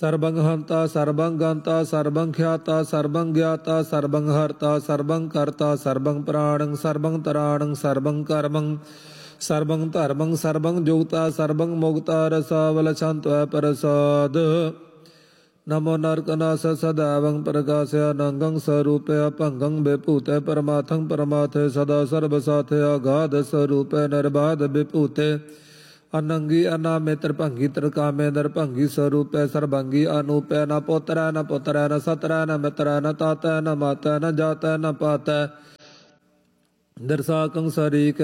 ਸਰਬੰ ਹੰਤਾ ਸਰਬੰ ਗੰਤਾ ਸਰਬੰ ਖਿਆਤਾ ਸਰਬੰ ਗਿਆਤਾ ਸਰਬੰ ਹਰਤਾ ਸਰਬੰ ਕਰਤਾ ਸਰਬੰ ਪ੍ਰਾਣੰ ਸਰਬੰ ਤਰਾਣੰ ਸਰਬੰ ਕਰਮੰ ਸਰਬੰ ਧਰਮੰ ਸਰਬੰ ਜੁਗਤਾ ਸਰਬੰ ਮੁਕਤਾ ਰਸਾਵਲ ਛੰਤਵੈ ਪ੍ਰਸਾਦ ਨਮੋ ਨਰਕਨਾਸ ਸਦਾਵੰ ਪ੍ਰਕਾਸ਼ਿਆ ਨੰਗੰ ਸਰੂਪਿਆ ਭੰਗੰ ਵਿਭੂਤੈ ਪਰਮਾਥੰ ਪਰਮਾਥੇ ਸਦਾ ਸਰਬ ਸਾਥੇ ਆਗਾਧ ਸਰੂਪੈ ਨਿਰਬਾਧ ਵਿਭੂਤੇ ਅਨੰਗੀ ਅਨਾਮੇ ਤਰਭੰਗੀ ਤਰਕਾਮੇ ਨਰਭੰਗੀ ਸਰੂਪੈ ਸਰਭੰਗੀ ਅਨੂਪੈ ਨ ਪੁੱਤਰੈ ਨ ਪੁੱਤਰੈ ਨ ਸਤਰੈ ਨ ਮਿਤਰੈ ਨ ਤਾਤੈ ਨ ਮਾਤੈ ਨ ਜਾਤੈ ਨ ਪਾਤੈ ਦਰਸਾਕੰ ਸਰੀਕ